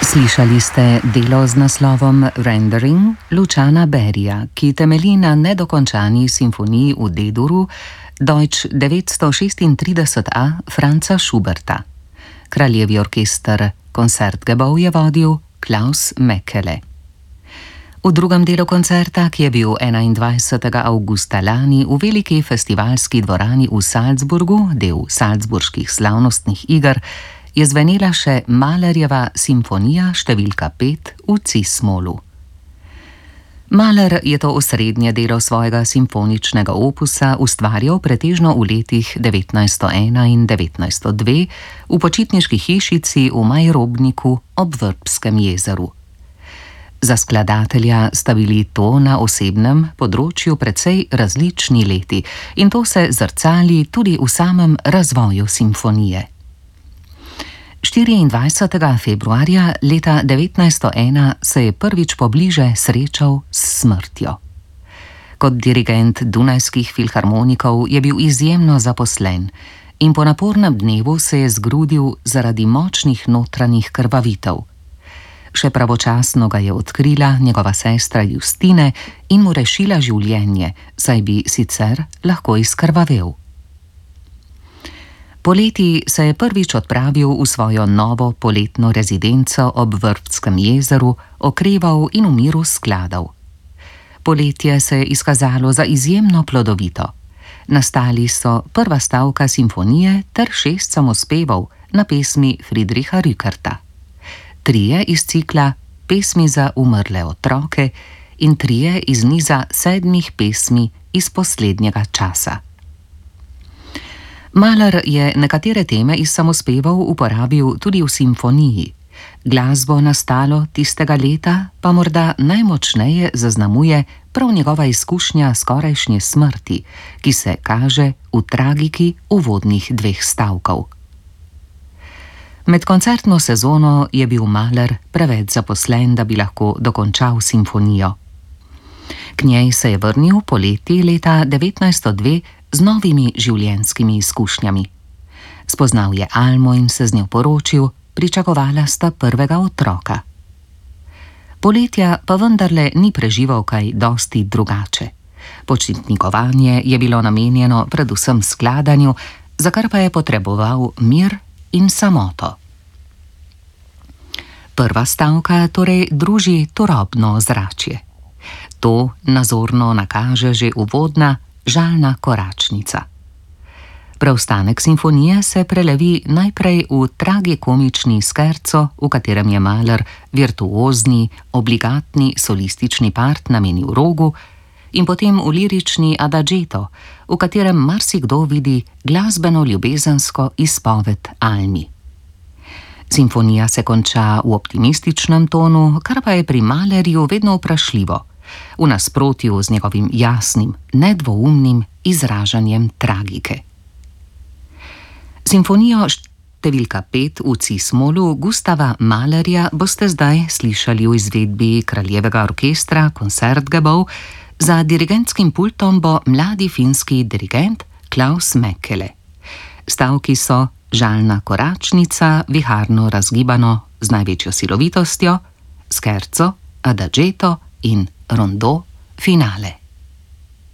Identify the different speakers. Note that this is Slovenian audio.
Speaker 1: Slišali ste delo z naslovom Rendering Luciana Beria, ki temelji na nedokončani simfoniji v D-duru Deutsch 936a Franza Schuberta. Kraljevi orkester Koncertgebouw je vodil Klaus Mekele. V drugem delu koncerta, ki je bil 21. avgusta lani v veliki festivalski dvorani v Salzburgu, del Salzburških slavnostnih iger, je zvenela še Mahlerjeva simfonija številka 5 v cis-molu. Mahler je to osrednje delo svojega simfoničnega opusa ustvarjal pretežno v letih 1901 in 1902 v počitniški hišici v Majrobniku ob Vrbskem jezeru. Za skladatelja sta bili to na osebnem področju precej različni leti in to se zrcali tudi v samem razvoju simfonije. 24. februarja leta 1901 se je prvič pobliže srečal s smrtjo. Kot dirigent Dunajskih filharmonikov je bil izjemno zaposlen in po napornem dnevu se je zgrudil zaradi močnih notranjih krvavitev. Še pravočasno ga je odkrila njegova sestra Justine in mu rešila življenje, saj bi sicer lahko izkrvavel. Poleti se je prvič odpravil v svojo novo poletno rezidenco ob Vrbskem jezeru, okreval in v miru skladal. Poletje se je izkazalo za izjemno plodovito. Nastali so prva stavka simfonije ter 6 samospevov na pesmi Friedricha Rückerta. 3 iz cikla Pesmi za umrle otroke in 3 iz niza 7 pesmi iz poslednjega časa. Mahler je nekatere teme iz samospevov uporabil tudi v simfoniji. Glasbo nastalo tistega leta pa morda najmočneje zaznamuje prav njegova izkušnja skorajšnje smrti, ki se kaže v tragiki uvodnih 2 stavkov. Med koncertno sezono je bil Mahler preveč zaposlen, da bi lahko dokončal simfonijo. K njej se je vrnil poleti leta 1902 z novimi življenjskimi izkušnjami. Spoznal je Almo in se z njo poročil, pričakovala sta prvega otroka. Poletja pa vendarle ni preživel kaj dosti drugače. Počitnikovanje je bilo namenjeno predvsem skladanju, za kar pa je potreboval mir in samoto. Prva stavka torej druži turobno ozračje. To nazorno nakaže že uvodna žalna koračnica. Preostanek simfonije se prelevi najprej v tragikomični scherzo, v katerem je Mahler virtuozni, obligatni solistični part namenil rogu, in potem v lirični adageto, v katerem marsikdo vidi glasbeno-ljubezensko izpoved Almi. Simfonija se konča v optimističnem tonu, kar pa je pri Mahlerju vedno vprašljivo, v nasprotju z njegovim jasnim, nedvoumnim izražanjem tragike. Simfonijo številka 5 v cis-molu Gustava Mahlerja boste zdaj slišali v izvedbi Kraljevega orkestra Koncertgebouw, za dirigentskim pultom bo mladi finski dirigent Klaus Mekele. Stavki so žalna koračnica, viharno razgibano z največjo silovitostjo, scherzo, adageto in rondo finale.